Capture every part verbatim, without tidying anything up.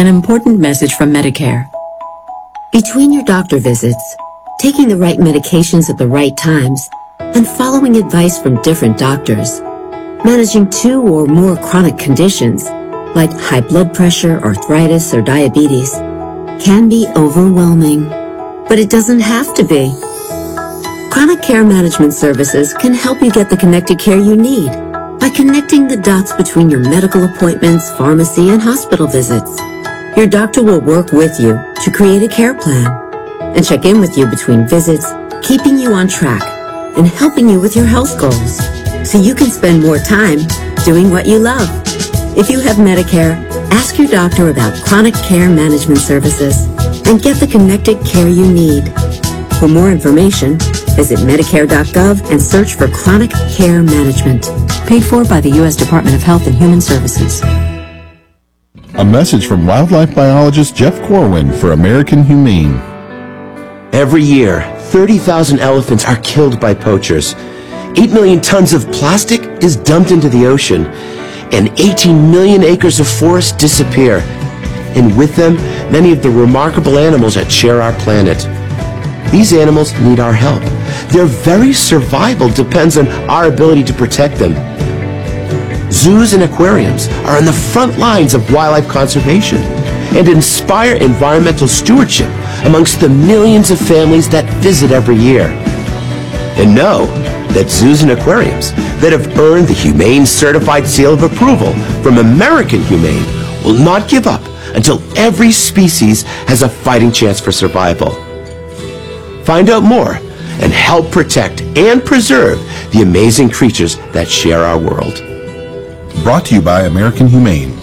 An important message from Medicare. Between your doctor visits, taking the right medications at the right times, and following advice from different doctors, managing two or more chronic conditions, like high blood pressure, arthritis, or diabetes, can be overwhelming. But it doesn't have to be. Chronic Care Management Services can help you get the connected care you need by connecting the dots between your medical appointments, pharmacy, and hospital visits. Your doctor will work with you to create a care plan and check in with you between visits, keeping you on track and helping you with your health goals so you can spend more time doing what you love. If you have Medicare, ask your doctor about Chronic Care Management Services and get the connected care you need. For more information, visit Medicare dot gov and search for Chronic Care Management. Paid for by the U S Department of Health and Human Services. A message from wildlife biologist Jeff Corwin for American Humane. Every year, thirty thousand elephants are killed by poachers. eight million tons of plastic is dumped into the ocean, and eighteen million acres of forest disappear. And with them, many of the remarkable animals that share our planet. These animals need our help. Their very survival depends on our ability to protect them. Zoos and aquariums are on the front lines of wildlife conservation and inspire environmental stewardship amongst the millions of families that visit every year. And know that zoos and aquariums that have earned the Humane Certified Seal of Approval from American Humane will not give up until every species has a fighting chance for survival. Find out more and help protect and preserve the amazing creatures that share our world. Brought to you by American Humane.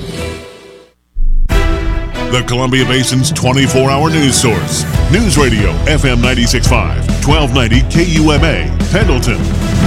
The Columbia Basin's twenty-four hour news source. News Radio F M ninety-six point five, twelve ninety K U M A, Pendleton.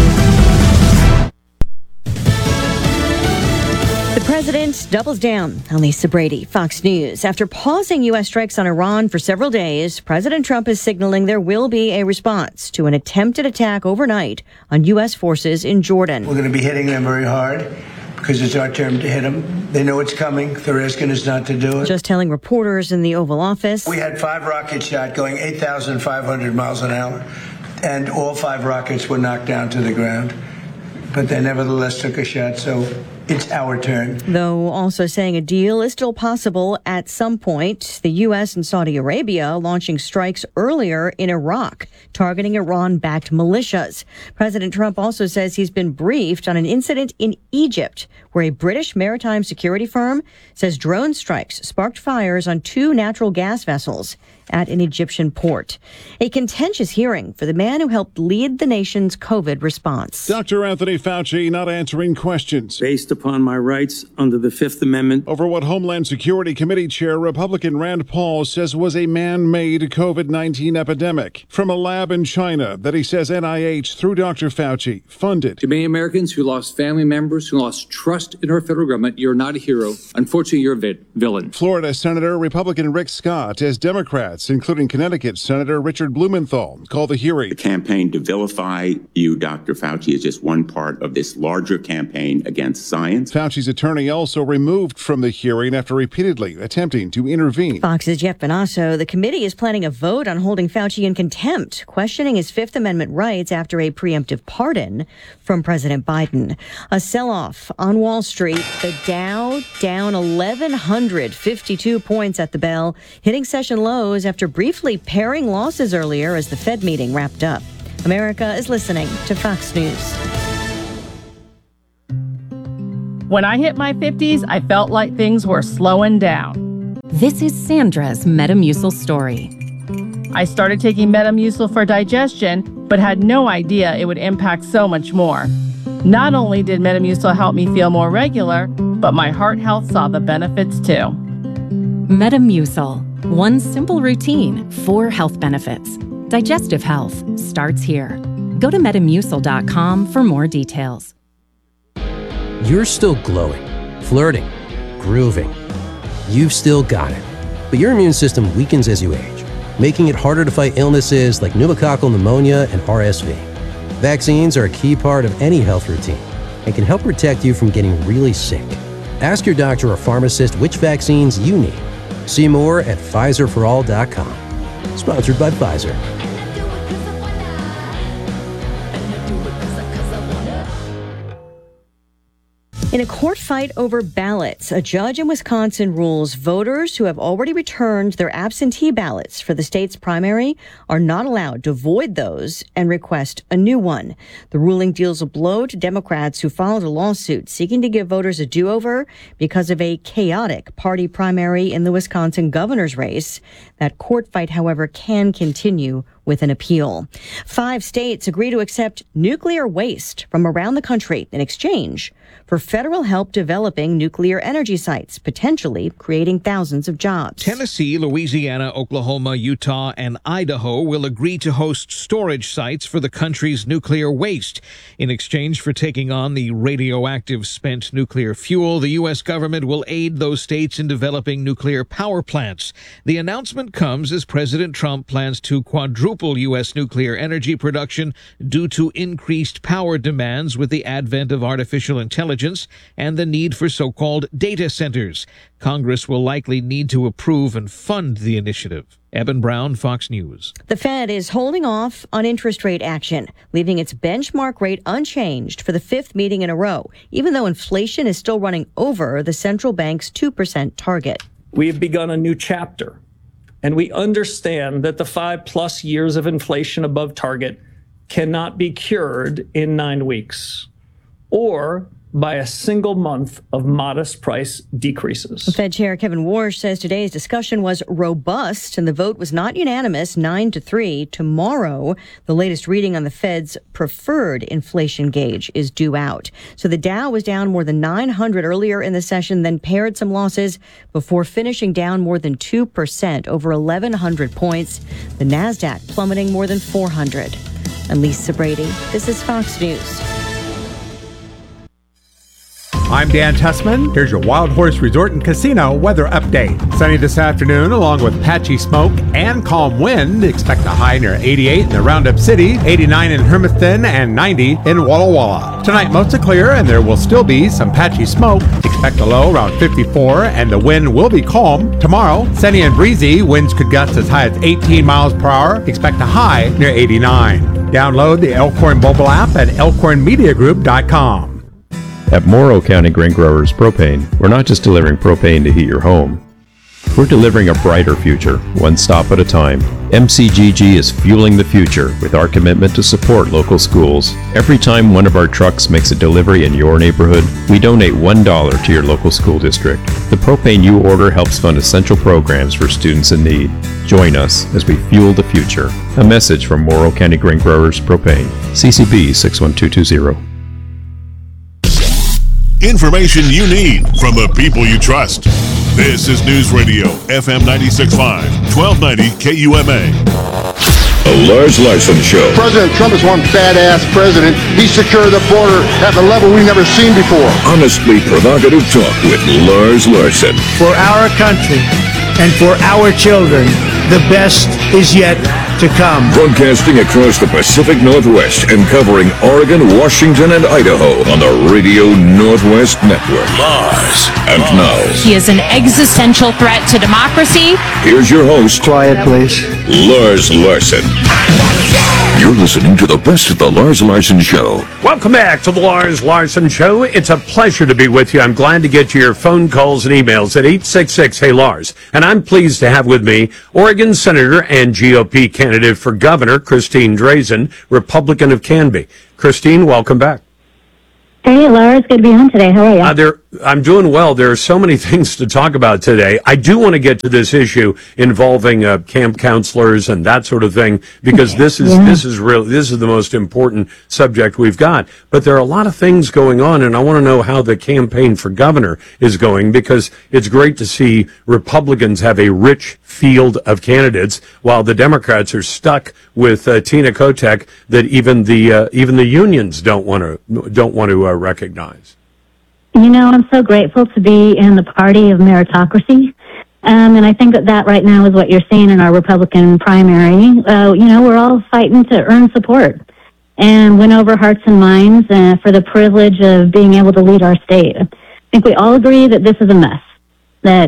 The president doubles down on Lisa Brady, Fox News. After pausing U S strikes on Iran for several days, President Trump is signaling there will be a response to an attempted attack overnight on U S forces in Jordan. We're going to be hitting them very hard because it's our turn to hit them. They know it's coming. They're asking us not to do it. Just telling reporters in the Oval Office. We had five rockets shot going eight thousand five hundred miles an hour, and all five rockets were knocked down to the ground. But they nevertheless took a shot, so it's our turn. Though also saying a deal is still possible at some point. The U S and Saudi Arabia launching strikes earlier in Iraq, targeting Iran-backed militias. President Trump also says he's been briefed on an incident in Egypt where a British maritime security firm says drone strikes sparked fires on two natural gas vessels at an Egyptian port. A contentious hearing for the man who helped lead the nation's COVID response. Doctor Anthony Fauci not answering questions. Based upon my rights under the Fifth Amendment. Over what Homeland Security Committee Chair Republican Rand Paul says was a man-made COVID nineteen epidemic from a lab in China that he says N I H, through Doctor Fauci, funded. To many Americans who lost family members, who lost trust in our federal government, you're not a hero. Unfortunately, you're a vi- villain. Florida Senator Republican Rick Scott as Democrats, including Connecticut Senator Richard Blumenthal, call the hearing. The campaign to vilify you, Doctor Fauci, is just one part of this larger campaign against science. Fauci's attorney also removed from the hearing after repeatedly attempting to intervene. Fox's Jeff Benasso. The committee is planning a vote on holding Fauci in contempt, questioning his Fifth Amendment rights after a preemptive pardon from President Biden. A sell-off on Wall Street. The Dow down eleven fifty-two points at the bell, hitting session lows after briefly paring losses earlier as the Fed meeting wrapped up. America is listening to Fox News. When I hit my fifties, I felt like things were slowing down. This is Sandra's Metamucil story. I started taking Metamucil for digestion, but had no idea it would impact so much more. Not only did Metamucil help me feel more regular, but my heart health saw the benefits too. Metamucil. One simple routine, four health benefits. Digestive health starts here. Go to metamucil dot com for more details. You're still glowing, flirting, grooving. You've still got it. But your immune system weakens as you age, making it harder to fight illnesses like pneumococcal pneumonia and R S V. Vaccines are a key part of any health routine and can help protect you from getting really sick. Ask your doctor or pharmacist which vaccines you need See more at Pfizer for all dot com. Sponsored by Pfizer. In a court fight over ballots, a judge in Wisconsin rules voters who have already returned their absentee ballots for the state's primary are not allowed to void those and request a new one. The ruling deals a blow to Democrats who filed a lawsuit seeking to give voters a do-over because of a chaotic party primary in the Wisconsin governor's race. That court fight, however, can continue with an appeal. Five states agree to accept nuclear waste from around the country in exchange for federal help developing nuclear energy sites, potentially creating thousands of jobs. Tennessee, Louisiana, Oklahoma, Utah, and Idaho will agree to host storage sites for the country's nuclear waste. In exchange for taking on the radioactive spent nuclear fuel, the U S government will aid those states in developing nuclear power plants. The announcement comes as President Trump plans to quadruple U S nuclear energy production due to increased power demands with the advent of artificial intelligence and the need for so-called data centers. Congress will likely need to approve and fund the initiative. Eben Brown, Fox News. The Fed is holding off on interest rate action, leaving its benchmark rate unchanged for the fifth meeting in a row, even though inflation is still running over the central bank's two percent target. We have begun a new chapter, and we understand that the five plus years of inflation above target cannot be cured in nine weeks or by a single month of modest price decreases. Fed Chair Kevin Warsh says today's discussion was robust and the vote was not unanimous, nine to three. Tomorrow, the latest reading on the Fed's preferred inflation gauge is due out. So the Dow was down more than nine hundred earlier in the session, then paired some losses before finishing down more than two percent, over eleven hundred points. The NASDAQ plummeting more than four hundred. I'm Lisa Brady. This is Fox News. I'm Dan Tussman. Here's your Wild Horse Resort and Casino weather update. Sunny this afternoon, along with patchy smoke and calm wind. Expect a high near eighty-eight in the Roundup City, eighty-nine in Hermiston, and ninety in Walla Walla. Tonight, mostly clear, and there will still be some patchy smoke. Expect a low around fifty-four, and the wind will be calm. Tomorrow, sunny and breezy. Winds could gust as high as eighteen miles per hour. Expect a high near eighty-nine. Download the Elkhorn mobile app at elkhorn media group dot com. At Morrow County Grain Growers Propane, we're not just delivering propane to heat your home. We're delivering a brighter future, one stop at a time. M C G G is fueling the future with our commitment to support local schools. Every time one of our trucks makes a delivery in your neighborhood, we donate one dollar to your local school district. The propane you order helps fund essential programs for students in need. Join us as we fuel the future. A message from Morrow County Grain Growers Propane. C C B six one two two zero. Information you need from the people you trust. This is News Radio, F M ninety-six point five, twelve ninety K U M A. The Lars Larson Show. President Trump is one badass president. He secured the border at a level we've never seen before. Honestly provocative talk with Lars Larson. For our country and for our children, the best is yet to come. Broadcasting across the Pacific Northwest and covering Oregon, Washington, and Idaho on the Radio Northwest Network. Lars. And now, he is an existential threat to democracy. Here's your host. Quiet, please. Lars Larson. You're listening to the best of the Lars Larson Show. Welcome back to the Lars Larson Show. It's a pleasure to be with you. I'm glad to get to your phone calls and emails at eight six six, hey Lars. And I'm pleased to have with me Oregon Senator and G O P candidate for governor, Christine Drazan, Republican of Canby. Christine, welcome back. Hey, Lars. Good to be on today. How are you? Uh, there, I'm doing well. There are so many things to talk about today. I do want to get to this issue involving uh, camp counselors and that sort of thing, because this is yeah. this is real. This is the most important subject we've got. But there are a lot of things going on, and I want to know how the campaign for governor is going, because it's great to see Republicans have a rich field of candidates, while the Democrats are stuck with uh, Tina Kotek that even the uh, even the unions don't want to don't want to uh, recognize. You know, I'm so grateful to be in the party of meritocracy. Um, and I think that that right now is what you're seeing in our Republican primary. Uh, you know, we're all fighting to earn support and win over hearts and minds uh, for the privilege of being able to lead our state. I think we all agree that this is a mess, that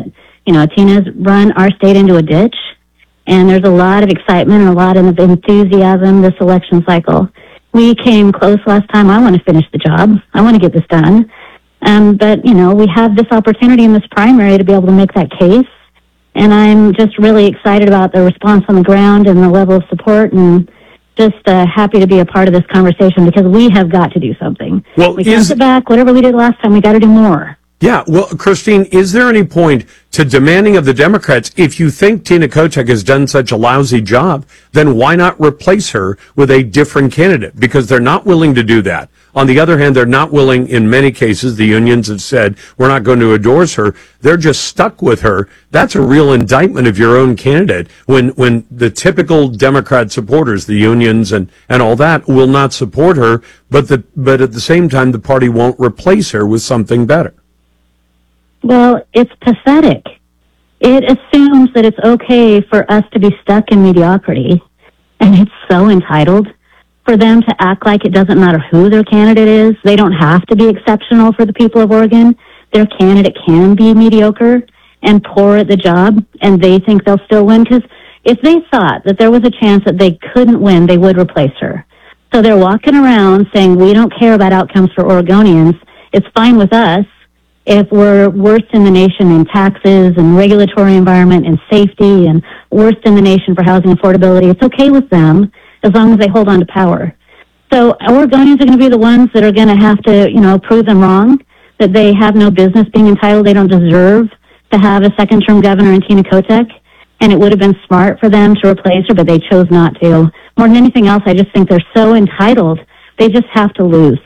You know, Tina's run our state into a ditch, and there's a lot of excitement and a lot of enthusiasm this election cycle. We came close last time. I want to finish the job. I want to get this done. Um, but, you know, we have this opportunity in this primary to be able to make that case. And I'm just really excited about the response on the ground and the level of support, and just uh, happy to be a part of this conversation, because we have got to do something. Well, we is- can't sit back. Whatever we did last time, we got to do more. Yeah, well, Christine, is there any point to demanding of the Democrats, if you think Tina Kotek has done such a lousy job, then why not replace her with a different candidate? Because they're not willing to do that. On the other hand, they're not willing, in many cases, the unions have said, we're not going to endorse her. They're just stuck with her. That's a real indictment of your own candidate when, when the typical Democrat supporters, the unions and, and all that, will not support her, but the, but at the same time, the party won't replace her with something better. Well, it's pathetic. It assumes that it's okay for us to be stuck in mediocrity, and it's so entitled for them to act like it doesn't matter who their candidate is. They don't have to be exceptional for the people of Oregon. Their candidate can be mediocre and poor at the job, and they think they'll still win, because if they thought that there was a chance that they couldn't win, they would replace her. So they're walking around saying, we don't care about outcomes for Oregonians. It's fine with us if we're worst in the nation in taxes and regulatory environment and safety, and worst in the nation for housing affordability. It's okay with them as long as they hold on to power. So Oregonians are going to be the ones that are going to have to, you know, prove them wrong, that they have no business being entitled. They don't deserve to have a second-term governor in Tina Kotek, and it would have been smart for them to replace her, but they chose not to. More than anything else, I just think they're so entitled, they just have to lose.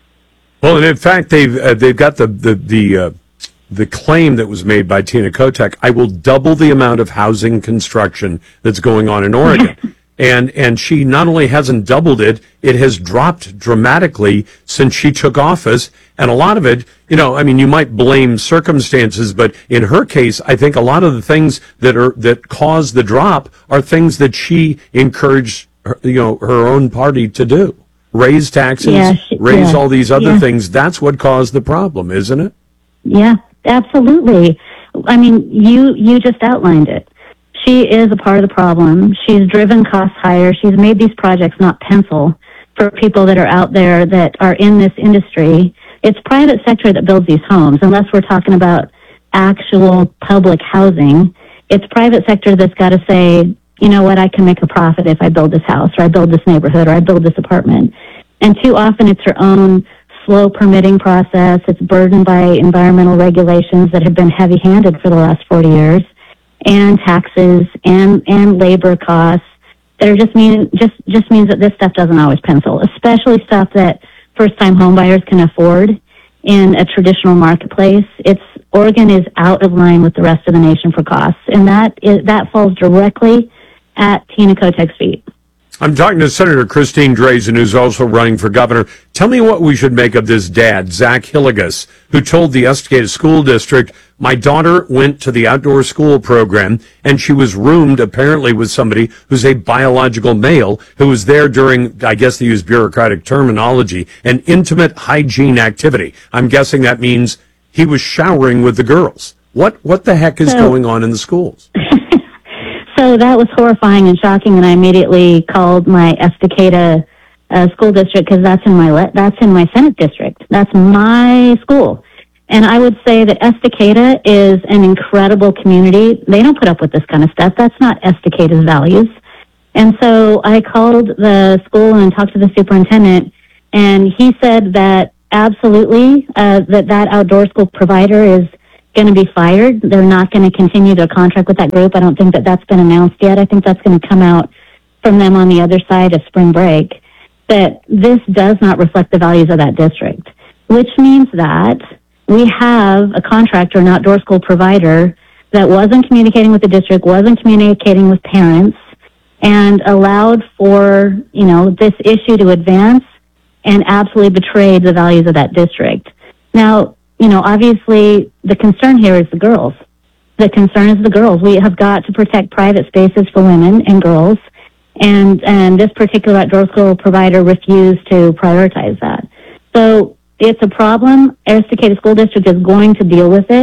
Well, and in fact, they've uh, they've got the the the uh, the claim that was made by Tina Kotek. I will double the amount of housing construction that's going on in Oregon, and and she not only hasn't doubled it, it has dropped dramatically since she took office. And a lot of it, you know, I mean, you might blame circumstances, but in her case, I think a lot of the things that are that caused the drop are things that she encouraged, her, you know, her own party to do. Raise taxes, Yeah, she- raise yeah, all these other yeah. things. That's what caused the problem, isn't it? Yeah, absolutely. I mean, you you just outlined it. She is a part of the problem. She's driven costs higher. She's made these projects not pencil for people that are out there that are in this industry. It's private sector that builds these homes, unless we're talking about actual public housing. It's private sector that's got to say, you know what, I can make a profit if I build this house, or I build this neighborhood, or I build this apartment. And too often it's her own slow permitting process. It's burdened by environmental regulations that have been heavy-handed for the last forty years, and taxes and, and labor costs. That are just mean just just means that this stuff doesn't always pencil, especially stuff that first-time homebuyers can afford in a traditional marketplace. It's Oregon is out of line with the rest of the nation for costs, and that is, that falls directly at Tina Kotek's feet. I'm talking to Senator Christine Drazen, who's also running for governor. Tell me what we should make of this dad, Zach Hillegas, who told the Estacada School District, my daughter went to the outdoor school program, and she was roomed apparently with somebody who's a biological male who was there during, I guess they use bureaucratic terminology, an intimate hygiene activity. I'm guessing that means he was showering with the girls. What, what the heck is So- going on in the schools? So that was horrifying and shocking, and I immediately called my Estacada uh, school district, because that's in my le- that's in my Senate district. That's my school, and I would say that Estacada is an incredible community. They don't put up with this kind of stuff. That's not Estacada's values. And so I called the school and talked to the superintendent, and he said that absolutely uh, that that outdoor school provider is going to be fired. They're not going to continue their contract with that group. I don't think that that's been announced yet. I think that's going to come out from them on the other side of spring break. That this does not reflect the values of that district, which means that we have a contractor, an outdoor school provider, that wasn't communicating with the district, wasn't communicating with parents, and allowed for, you know, this issue to advance and absolutely betrayed the values of that district. Now, you know, obviously the concern here is the girls. The concern is the girls. We have got to protect private spaces for women and girls, and and this particular outdoor school provider refused to prioritize that. So it's a problem. Estacada School District is going to deal with it.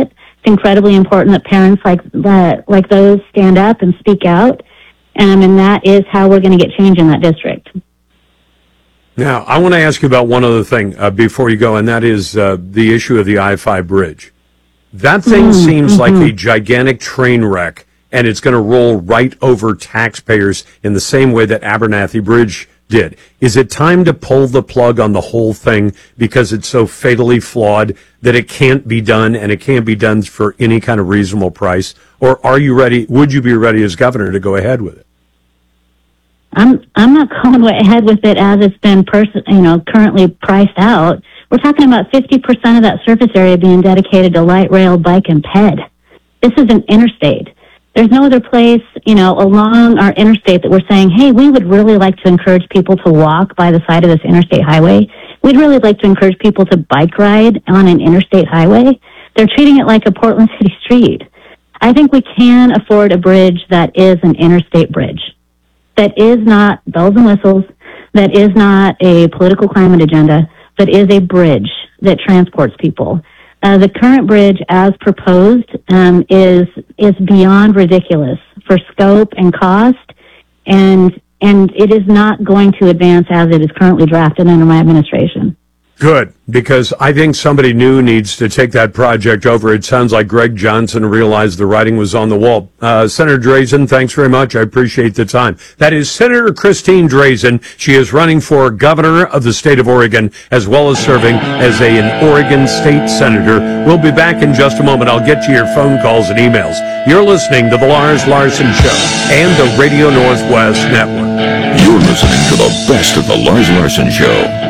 incredibly important that parents like that, like those stand up and speak out. Um, and that is how we're going to get change in that district. Now, I want to ask you about one other thing uh, before you go, and that is uh, the issue of the I five bridge. That thing mm, seems mm-hmm. like a gigantic train wreck, and it's going to roll right over taxpayers in the same way that Abernathy Bridge did. Is it time to pull the plug on the whole thing because it's so fatally flawed that it can't be done, and it can't be done for any kind of reasonable price? Or are you ready, would you be ready as governor to go ahead with it? I'm I'm not going ahead with it as it's been pers- you know, currently priced out. We're talking about fifty percent of that surface area being dedicated to light rail, bike, and ped. This is an interstate. There's no other place, you know, along our interstate that we're saying, hey, we would really like to encourage people to walk by the side of this interstate highway. We'd really like to encourage people to bike ride on an interstate highway. They're treating it like a Portland City street. I think we can afford a bridge that is an interstate bridge, that is not bells and whistles, that is not a political climate agenda, but is a bridge that transports people. Uh, the current bridge, as proposed, um, is is beyond ridiculous for scope and cost, and and it is not going to advance as it is currently drafted under my administration. Good, because I think somebody new needs to take that project over. It sounds like Greg Johnson realized the writing was on the wall. Uh, Senator Drazen, thanks very much. I appreciate the time. That is Senator Christine Drazen. She is running for governor of the state of Oregon, as well as serving as a, an Oregon state senator. We'll be back in just a moment. I'll get to your phone calls and emails. You're listening to The Lars Larson Show and the Radio Northwest Network. You're listening to the best of The Lars Larson Show.